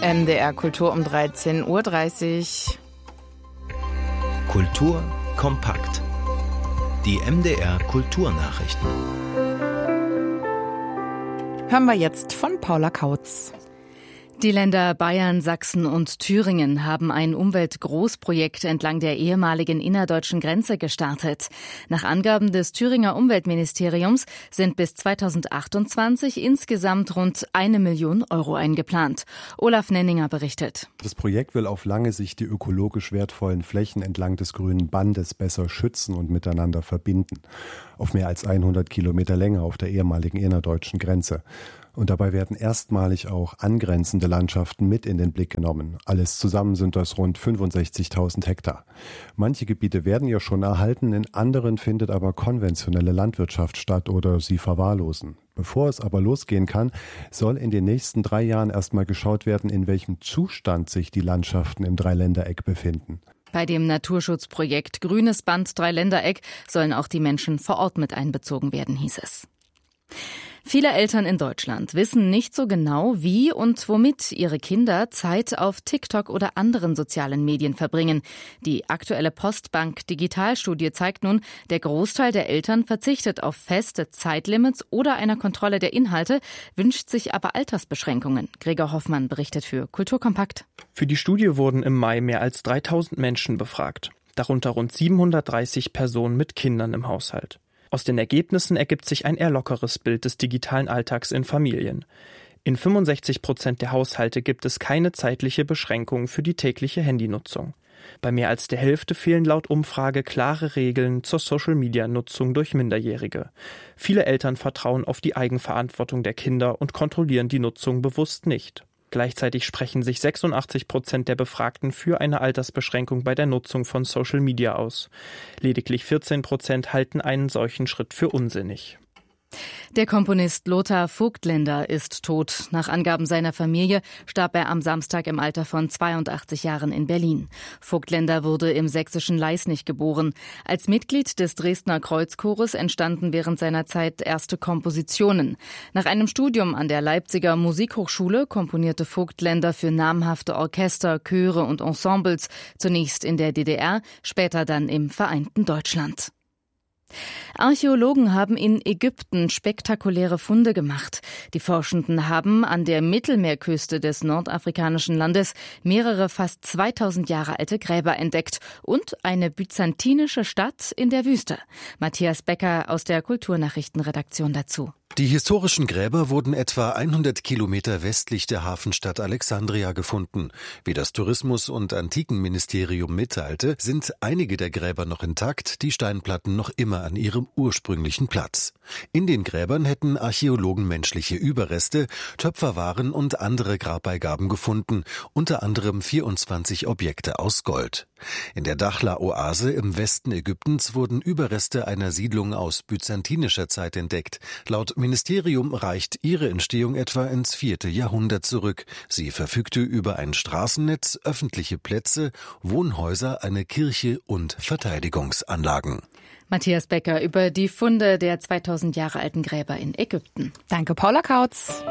MDR Kultur um 13:30 Uhr. Kultur kompakt. Die MDR Kulturnachrichten. Hören wir jetzt von Paula Kautz. Die Länder Bayern, Sachsen und Thüringen haben ein Umweltgroßprojekt entlang der ehemaligen innerdeutschen Grenze gestartet. Nach Angaben des Thüringer Umweltministeriums sind bis 2028 insgesamt rund 1 Million Euro eingeplant. Olaf Nenninger berichtet. Das Projekt will auf lange Sicht die ökologisch wertvollen Flächen entlang des grünen Bandes besser schützen und miteinander verbinden. Auf mehr als 100 Kilometer Länge auf der ehemaligen innerdeutschen Grenze. Und dabei werden erstmalig auch angrenzende Landschaften mit in den Blick genommen. Alles zusammen sind das rund 65.000 Hektar. Manche Gebiete werden ja schon erhalten, in anderen findet aber konventionelle Landwirtschaft statt oder sie verwahrlosen. Bevor es aber losgehen kann, soll in den nächsten 3 Jahren erstmal geschaut werden, in welchem Zustand sich die Landschaften im Dreiländereck befinden. Bei dem Naturschutzprojekt Grünes Band Dreiländereck sollen auch die Menschen vor Ort mit einbezogen werden, hieß es. Viele Eltern in Deutschland wissen nicht so genau, wie und womit ihre Kinder Zeit auf TikTok oder anderen sozialen Medien verbringen. Die aktuelle Postbank Digitalstudie zeigt nun, der Großteil der Eltern verzichtet auf feste Zeitlimits oder einer Kontrolle der Inhalte, wünscht sich aber Altersbeschränkungen. Gregor Hoffmann berichtet für Kulturkompakt. Für die Studie wurden im Mai mehr als 3000 Menschen befragt, darunter rund 730 Personen mit Kindern im Haushalt. Aus den Ergebnissen ergibt sich ein eher lockeres Bild des digitalen Alltags in Familien. In 65% der Haushalte gibt es keine zeitliche Beschränkung für die tägliche Handynutzung. Bei mehr als der Hälfte fehlen laut Umfrage klare Regeln zur Social-Media-Nutzung durch Minderjährige. Viele Eltern vertrauen auf die Eigenverantwortung der Kinder und kontrollieren die Nutzung bewusst nicht. Gleichzeitig sprechen sich 86% der Befragten für eine Altersbeschränkung bei der Nutzung von Social Media aus. Lediglich 14% halten einen solchen Schritt für unsinnig. Der Komponist Lothar Voigtländer ist tot. Nach Angaben seiner Familie starb er am Samstag im Alter von 82 Jahren in Berlin. Voigtländer wurde im sächsischen Leisnig geboren. Als Mitglied des Dresdner Kreuzchores entstanden während seiner Zeit erste Kompositionen. Nach einem Studium an der Leipziger Musikhochschule komponierte Voigtländer für namhafte Orchester, Chöre und Ensembles, zunächst in der DDR, später dann im vereinten Deutschland. Archäologen haben in Ägypten spektakuläre Funde gemacht. Die Forschenden haben an der Mittelmeerküste des nordafrikanischen Landes mehrere fast 2000 Jahre alte Gräber entdeckt und eine byzantinische Stadt in der Wüste. Matthias Becker aus der Kulturnachrichtenredaktion dazu. Die historischen Gräber wurden etwa 100 Kilometer westlich der Hafenstadt Alexandria gefunden. Wie das Tourismus- und Antikenministerium mitteilte, sind einige der Gräber noch intakt, die Steinplatten noch immer an ihrem ursprünglichen Platz. In den Gräbern hätten Archäologen menschliche Überreste, Töpferwaren und andere Grabbeigaben gefunden, unter anderem 24 Objekte aus Gold. In der Dakhla-Oase im Westen Ägyptens wurden Überreste einer Siedlung aus byzantinischer Zeit entdeckt. Laut Ministerium reicht ihre Entstehung etwa ins 4. Jahrhundert zurück. Sie verfügte über ein Straßennetz, öffentliche Plätze, Wohnhäuser, eine Kirche und Verteidigungsanlagen. Matthias Becker über die Funde der 2000 Jahre alten Gräber in Ägypten. Danke, Paula Kautz.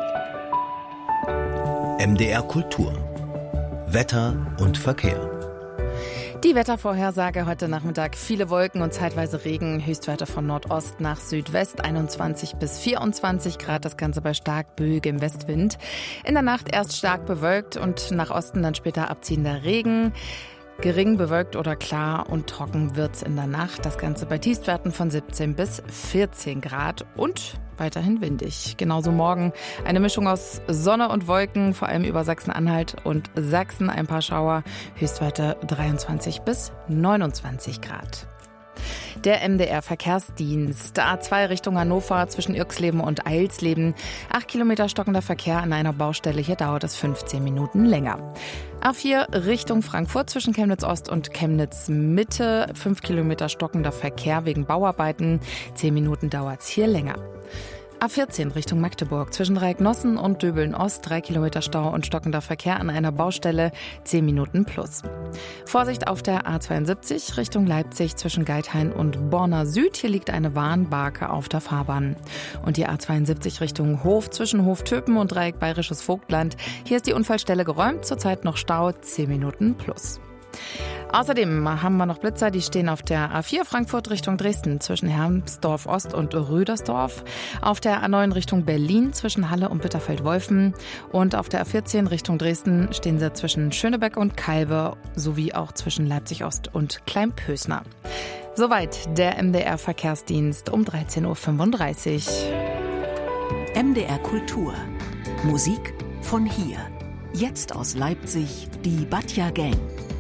MDR Kultur. Wetter und Verkehr. Die Wettervorhersage heute Nachmittag: viele Wolken und zeitweise Regen, Höchstwerte von Nordost nach Südwest 21 bis 24 Grad, das Ganze bei stark böigem Westwind. In der Nacht erst stark bewölkt und nach Osten dann später abziehender Regen. Gering bewölkt oder klar und trocken wird's in der Nacht. Das Ganze bei Tiefstwerten von 17 bis 14 Grad und weiterhin windig. Genauso morgen eine Mischung aus Sonne und Wolken, vor allem über Sachsen-Anhalt und Sachsen ein paar Schauer. Höchstwerte 23 bis 29 Grad. Der MDR-Verkehrsdienst. A2 Richtung Hannover zwischen Irxleben und Eilsleben. 8 Kilometer stockender Verkehr an einer Baustelle. Hier dauert es 15 Minuten länger. A4 Richtung Frankfurt zwischen Chemnitz Ost und Chemnitz Mitte. 5 Kilometer stockender Verkehr wegen Bauarbeiten. 10 Minuten dauert es hier länger. A14 Richtung Magdeburg zwischen Dreiecknossen und Döbeln-Ost 3 Kilometer Stau und stockender Verkehr an einer Baustelle, 10 Minuten plus. Vorsicht auf der A72 Richtung Leipzig zwischen Geithain und Borna Süd. Hier liegt eine Warnbarke auf der Fahrbahn. Und die A72 Richtung Hof zwischen Hof-Töpen und Dreieck Bayerisches Vogtland. Hier ist die Unfallstelle geräumt, zurzeit noch Stau, 10 Minuten plus. Außerdem haben wir noch Blitzer, die stehen auf der A4 Frankfurt Richtung Dresden zwischen Hermsdorf Ost und Rüdersdorf, auf der A9 Richtung Berlin zwischen Halle und Bitterfeld-Wolfen und auf der A14 Richtung Dresden stehen sie zwischen Schönebeck und Calbe sowie auch zwischen Leipzig Ost und Kleinpösner. Soweit der MDR-Verkehrsdienst um 13.35 Uhr. MDR Kultur. Musik von hier. Jetzt aus Leipzig die Batja Gang.